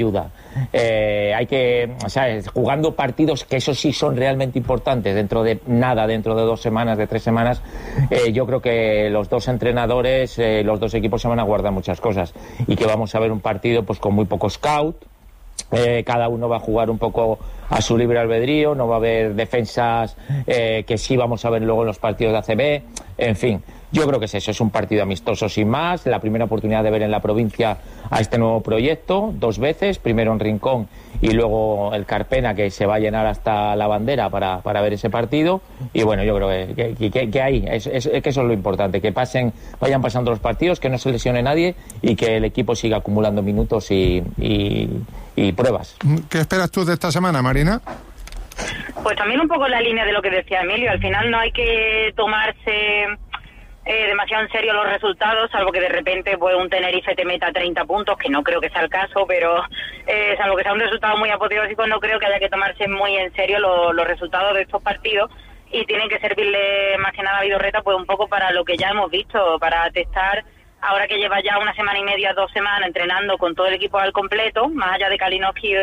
ayuda. Hay que, o sea, jugando partidos que esos sí son realmente importantes dentro de 2 semanas, de 3 semanas, yo creo que los dos entrenadores, los dos equipos se van a guardar muchas cosas y que vamos a ver un partido pues con muy poco scout. Cada uno va a jugar un poco a su libre albedrío, no va a haber defensas que sí vamos a ver luego en los partidos de ACB, en fin. Yo creo que es eso, es un partido amistoso sin más, la primera oportunidad de ver en la provincia a este nuevo proyecto, 2 veces, primero en Rincón y luego el Carpena, que se va a llenar hasta la bandera para ver ese partido, y bueno, yo creo que ahí, que eso es lo importante, que vayan pasando los partidos, que no se lesione nadie y que el equipo siga acumulando minutos y pruebas. ¿Qué esperas tú de esta semana, Marina? Pues también un poco en la línea de lo que decía Emilio, al final no hay que tomarse demasiado en serio los resultados, salvo que de repente pues un Tenerife te meta 30 puntos, que no creo que sea el caso, pero salvo que sea un resultado muy apoteósico, no creo que haya que tomarse muy en serio los resultados de estos partidos, y tienen que servirle más que nada a Vidorreta pues un poco para lo que ya hemos visto, para testar, ahora que lleva ya 1 semana y media, 2 semanas entrenando con todo el equipo al completo, más allá de Kalinowski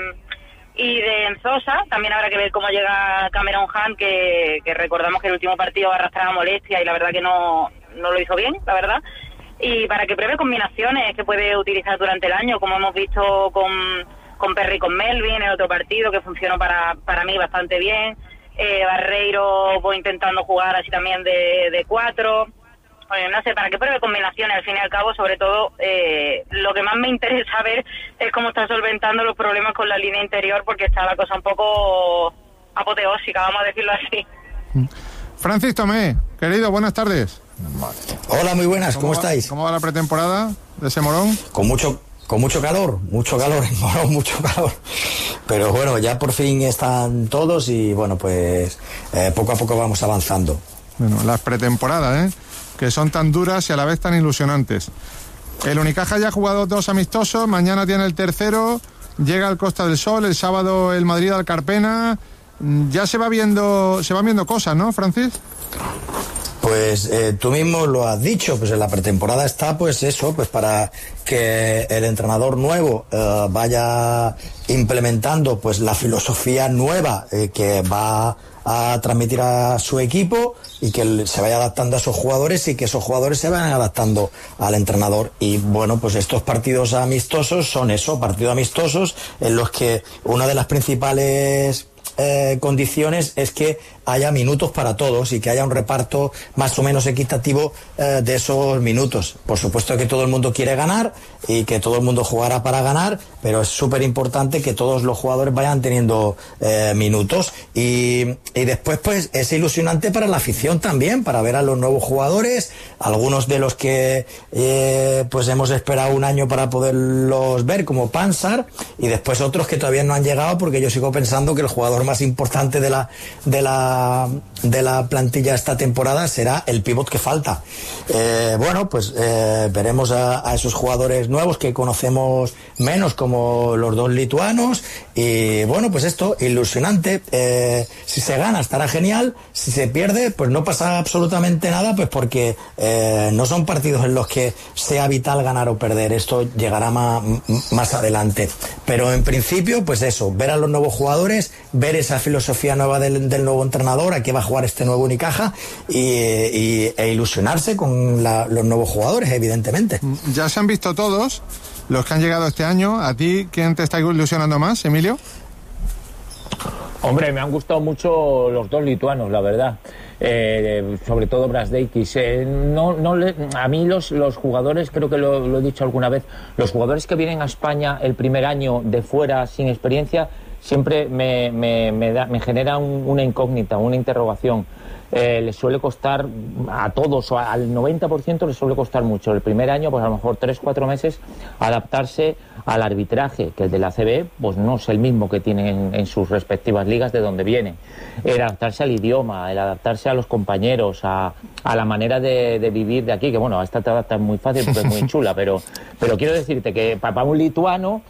y de Enzosa. También habrá que ver cómo llega Cameron Hunt, que recordamos que el último partido arrastraba molestia y la verdad que no lo hizo bien, la verdad. Y para que pruebe combinaciones que puede utilizar durante el año, como hemos visto con Perry y con Melvin en el otro partido, que funcionó para mí bastante bien. Barreiro pues intentando jugar así también de 4. Bueno, no sé, para que pruebe combinaciones, al fin y al cabo, sobre todo, lo que más me interesa ver es cómo está solventando los problemas con la línea interior, porque está la cosa un poco apoteósica, vamos a decirlo así. Francis Tomé, querido, buenas tardes. Hola, muy buenas, ¿cómo estáis? ¿Cómo va la pretemporada de ese Morón? Con mucho calor en Morón, mucho calor. Pero bueno, ya por fin están todos y bueno, pues poco a poco vamos avanzando. Bueno, las pretemporadas, que son tan duras y a la vez tan ilusionantes. El Unicaja ya ha jugado 2 amistosos, mañana tiene el tercero, llega al Costa del Sol, el sábado el Madrid al Carpena. Ya se van viendo cosas, ¿no, Francis? Pues tú mismo lo has dicho, pues en la pretemporada está pues eso, pues para que el entrenador nuevo vaya implementando pues la filosofía nueva que va a transmitir a su equipo y que se vaya adaptando a esos jugadores y que esos jugadores se vayan adaptando al entrenador. Y bueno, pues estos partidos amistosos son eso, partidos amistosos en los que una de las principales condiciones es que haya minutos para todos y que haya un reparto más o menos equitativo de esos minutos. Por supuesto que todo el mundo quiere ganar y que todo el mundo jugará para ganar, pero es súper importante que todos los jugadores vayan teniendo minutos y después pues es ilusionante para la afición también, para ver a los nuevos jugadores, algunos de los que pues hemos esperado un año para poderlos ver, como Pansar, y después otros que todavía no han llegado, porque yo sigo pensando que el jugador más importante de la plantilla esta temporada será el pívot que falta. Bueno, pues veremos a esos jugadores nuevos que conocemos menos, como los 2 lituanos, y bueno, pues esto, ilusionante. Si se gana estará genial, si se pierde pues no pasa absolutamente nada, pues porque no son partidos en los que sea vital ganar o perder, esto llegará más adelante, pero en principio pues eso, ver a los nuevos jugadores, ver esa filosofía nueva del nuevo entrenador, a qué va a jugar este nuevo Unicaja e ilusionarse con los nuevos jugadores, evidentemente. Ya se han visto todos los que han llegado este año. ¿A ti quién te está ilusionando más, Emilio? Hombre, me han gustado mucho los 2 lituanos, la verdad. Sobre todo Brasdeikis. A mí los jugadores, creo que lo he dicho alguna vez, los jugadores que vienen a España el primer año de fuera sin experiencia, siempre me genera una incógnita, una interrogación. Les suele costar a todos, o al 90% les suele costar mucho. El primer año, pues a lo mejor 3-4 meses, adaptarse al arbitraje, que el de la ACB pues no es el mismo que tienen en sus respectivas ligas de donde vienen. El adaptarse al idioma, el adaptarse a los compañeros, a la manera de vivir de aquí, que bueno, esta te adaptas muy fácil porque es muy chula, pero quiero decirte que para un lituano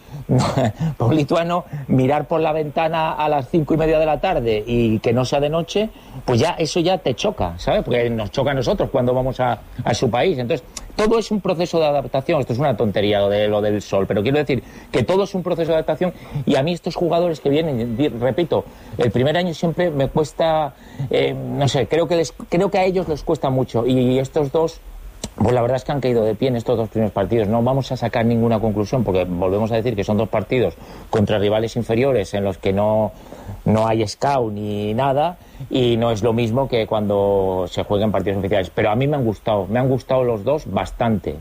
mirar por la ventana a las 5:30 de la tarde y que no sea de noche, pues ya eso ya te choca, ¿sabes? Porque nos choca a nosotros cuando vamos a su país. Entonces, todo es un proceso de adaptación. Esto es una tontería lo del sol, pero quiero decir que todo es un proceso de adaptación, y a mí estos jugadores que vienen, repito, el primer año siempre me cuesta, no sé, creo que a ellos les cuesta mucho, y estos dos, pues la verdad es que han caído de pie en estos 2 primeros partidos. No vamos a sacar ninguna conclusión, porque volvemos a decir que son 2 partidos contra rivales inferiores en los que no hay scout ni nada, y no es lo mismo que cuando se juegan partidos oficiales. Pero a mí me han gustado los dos bastante.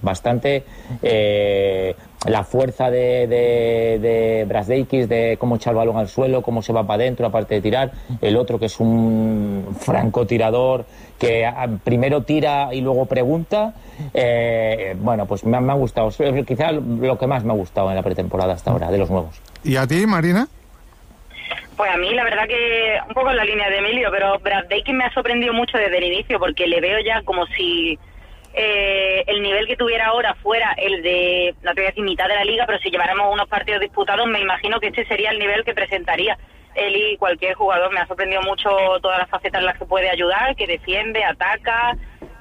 La fuerza de Brazdeikis, de cómo echar el balón al suelo, cómo se va para adentro aparte de tirar. El otro, que es un francotirador que primero tira y luego pregunta. Bueno, pues me han gustado. Quizá lo que más me ha gustado en la pretemporada hasta ahora, de los nuevos. ¿Y a ti, Marina? Pues a mí la verdad que un poco en la línea de Emilio, pero Brazdeikis me ha sorprendido mucho desde el inicio, porque le veo ya como si el nivel que tuviera ahora fuera el de, no te voy a decir mitad de la liga, pero si lleváramos unos partidos disputados, me imagino que este sería el nivel que presentaría él y cualquier jugador. Me ha sorprendido mucho todas las facetas en las que puede ayudar, que defiende, ataca,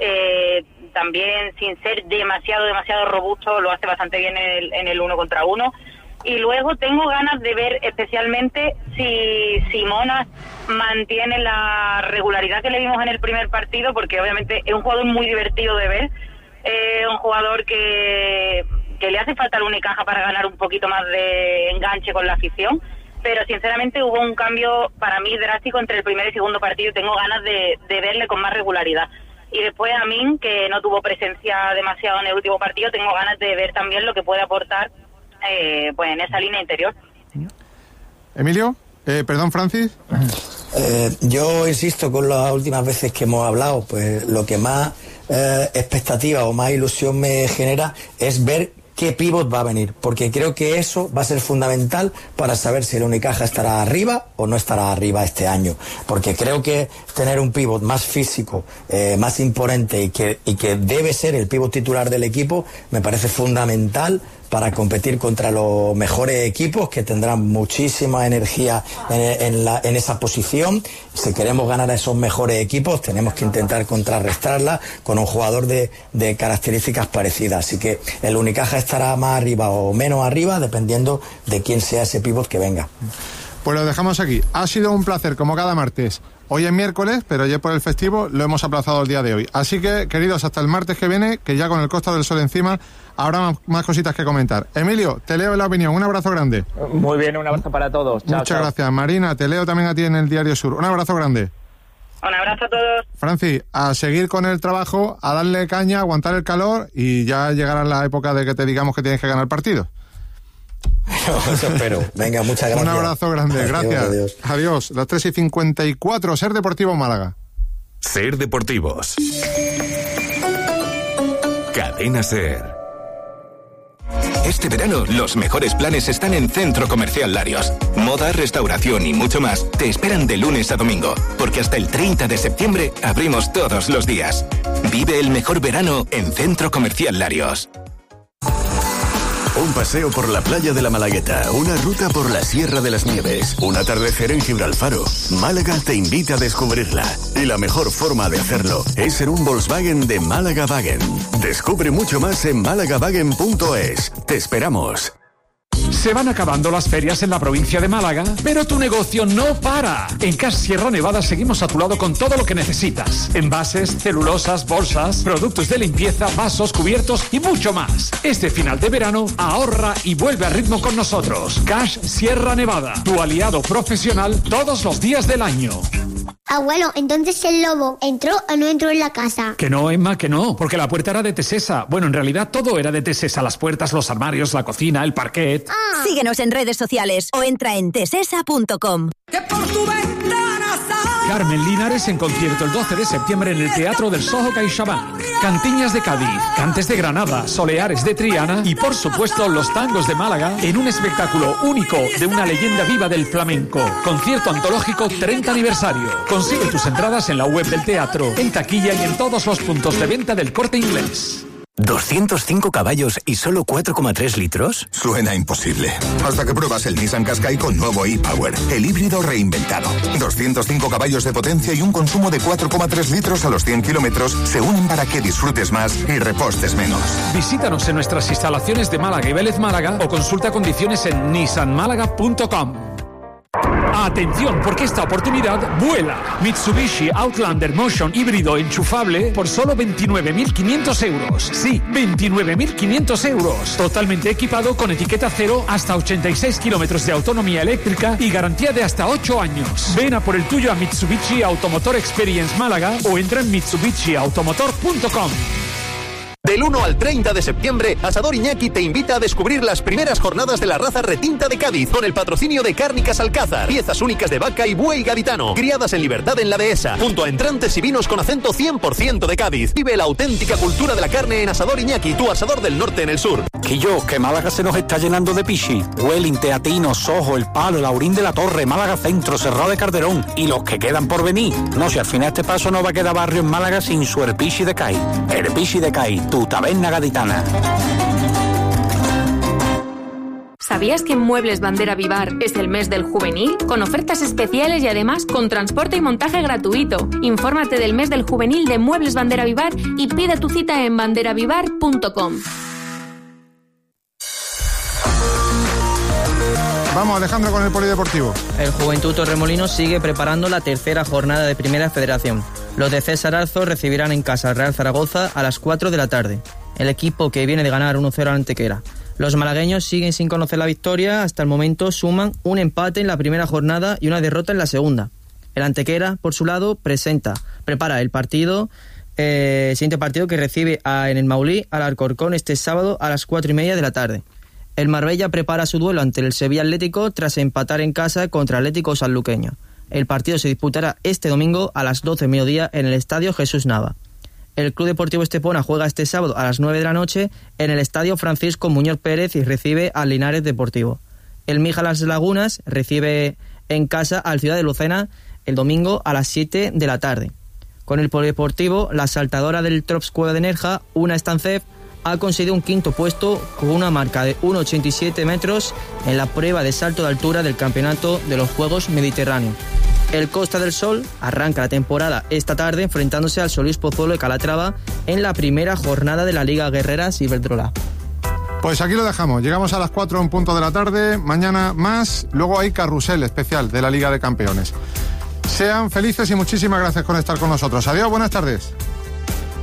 también sin ser demasiado robusto, lo hace bastante bien en el 1 contra 1. Y luego tengo ganas de ver especialmente si Simona mantiene la regularidad que le vimos en el primer partido, porque obviamente es un jugador muy divertido de ver, un jugador que le hace falta la Unicaja para ganar un poquito más de enganche con la afición, pero sinceramente hubo un cambio para mí drástico entre el primer y segundo partido, y tengo ganas de verle con más regularidad. Y después Amin, que no tuvo presencia demasiado en el último partido, tengo ganas de ver también lo que puede aportar pues en esa línea interior. Emilio, perdón, Francis. Yo insisto con las últimas veces que hemos hablado, pues lo que más expectativa o más ilusión me genera es ver qué pívot va a venir, porque creo que eso va a ser fundamental para saber si el Unicaja estará arriba o no estará arriba este año, porque creo que tener un pívot más físico, más imponente y que debe ser el pívot titular del equipo, me parece fundamental para competir contra los mejores equipos, que tendrán muchísima energía en esa posición. Si queremos ganar a esos mejores equipos, tenemos que intentar contrarrestarla con un jugador de características parecidas. Así que el Unicaja estará más arriba o menos arriba, dependiendo de quién sea ese pívot que venga. Pues lo dejamos aquí. Ha sido un placer, como cada martes. Hoy es miércoles, pero ayer por el festivo lo hemos aplazado el día de hoy. Así que, queridos, hasta el martes que viene, que ya con el Costa del Sol encima habrá más cositas que comentar. Emilio, te leo la opinión. Un abrazo grande. Muy bien, un abrazo para todos. Chao, Muchas gracias. Marina, te leo también a ti en el Diario Sur. Un abrazo grande. Un abrazo a todos. Francis, a seguir con el trabajo, a darle caña, a aguantar el calor, y ya llegará la época de que te digamos que tienes que ganar partidos. Eso espero. Venga, muchas gracias. Un abrazo grande, gracias. Adiós. Las 3:54, Ser Deportivo Málaga. Ser Deportivos. Cadena Ser. Este verano, los mejores planes están en Centro Comercial Larios. Moda, restauración y mucho más te esperan de lunes a domingo, porque hasta el 30 de septiembre abrimos todos los días. Vive el mejor verano en Centro Comercial Larios. Un paseo por la playa de la Malagueta, una ruta por la Sierra de las Nieves, un atardecer en Gibralfaro. Málaga te invita a descubrirla. Y la mejor forma de hacerlo es ser un Volkswagen de Málaga Wagen. Descubre mucho más en malagawagen.es. Te esperamos. Se van acabando las ferias en la provincia de Málaga, pero tu negocio no para. En Cash Sierra Nevada seguimos a tu lado con todo lo que necesitas. Envases, celulosas, bolsas, productos de limpieza, vasos, cubiertos y mucho más. Este final de verano, ahorra y vuelve a ritmo con nosotros. Cash Sierra Nevada, tu aliado profesional todos los días del año. Abuelo, entonces el lobo ¿entró o no entró en la casa? Que no, Emma, que no, porque la puerta era de Tesesa. Bueno, en realidad todo era de Tesesa, las puertas, los armarios, la cocina, el parquet. Síguenos en redes sociales o entra en tesesa.com. Que por tu ventana sale Carmen Linares en concierto el 12 de septiembre en el Teatro del Soho CaixaBank. Cantiñas de Cádiz, Cantes de Granada, Soleares de Triana y por supuesto los tangos de Málaga en un espectáculo único de una leyenda viva del flamenco. Concierto antológico 30 aniversario. Consigue tus entradas en la web del teatro, en taquilla y en todos los puntos de venta del Corte Inglés. ¿205 caballos y solo 4,3 litros? Suena imposible. Hasta que pruebas el Nissan Qashqai con nuevo e-Power, el híbrido reinventado. 205 caballos de potencia y un consumo de 4,3 litros a los 100 kilómetros se unen para que disfrutes más y repostes menos. Visítanos en nuestras instalaciones de Málaga y Vélez Málaga o consulta condiciones en nissanmálaga.com. Atención, porque esta oportunidad vuela. Mitsubishi Outlander Motion híbrido enchufable por solo 29.500 euros. Sí, 29.500 euros. Totalmente equipado con etiqueta cero, hasta 86 kilómetros de autonomía eléctrica y garantía de hasta 8 años. Ven a por el tuyo a Mitsubishi Automotor Experience Málaga o entra en mitsubishiautomotor.com. Del 1 al 30 de septiembre, Asador Iñaki te invita a descubrir las primeras jornadas de la raza retinta de Cádiz, con el patrocinio de Cárnicas Alcázar, piezas únicas de vaca y buey gaditano, criadas en libertad en la dehesa, junto a entrantes y vinos con acento 100% de Cádiz. Vive la auténtica cultura de la carne en Asador Iñaki, tu asador del norte en el sur. Quillo, que Málaga se nos está llenando de pichi. Huelin, Teatino, Sojo, El Palo, Laurín de la Torre, Málaga Centro, Serrao de Calderón y los que quedan por venir. No, si al final este paso no va a quedar barrio en Málaga sin su Erpichi de Cai. Erpichi de Cai, tu taberna gaditana. ¿Sabías que en Muebles Bandera Vivar es el mes del juvenil? Con ofertas especiales y además con transporte y montaje gratuito. Infórmate del mes del juvenil de Muebles Bandera Vivar y pide tu cita en banderavivar.com. Vamos, Alejandro, con el polideportivo. El Juventud Torremolinos sigue preparando la tercera jornada de Primera Federación. Los de César Arzo recibirán en casa al Real Zaragoza a las 4 de la tarde. El equipo, que viene de ganar 1-0 al Antequera. Los malagueños siguen sin conocer la victoria. Hasta el momento suman un empate en la primera jornada y una derrota en la segunda. El Antequera, por su lado, prepara el siguiente partido que recibe en el Maulí al Alcorcón este sábado a las 4:30 de la tarde. El Marbella prepara su duelo ante el Sevilla Atlético tras empatar en casa contra Atlético Sanluqueño. El partido se disputará este domingo a las 12 del mediodía en el Estadio Jesús Nava. El Club Deportivo Estepona juega este sábado a las 9 de la noche en el Estadio Francisco Muñoz Pérez y recibe al Linares Deportivo. El Mija Las Lagunas recibe en casa al Ciudad de Lucena el domingo a las 7 de la tarde. Con el polideportivo, la saltadora del Trops Cueva de Nerja, Una Estancef, ha conseguido un quinto puesto con una marca de 1,87 metros en la prueba de salto de altura del Campeonato de los Juegos Mediterráneos. El Costa del Sol arranca la temporada esta tarde enfrentándose al Solís Pozuelo de Calatrava en la primera jornada de la Liga Guerreras Iberdrola. Pues aquí lo dejamos. Llegamos a las 4 en punto de la tarde. Mañana más. Luego hay carrusel especial de la Liga de Campeones. Sean felices y muchísimas gracias por estar con nosotros. Adiós, buenas tardes.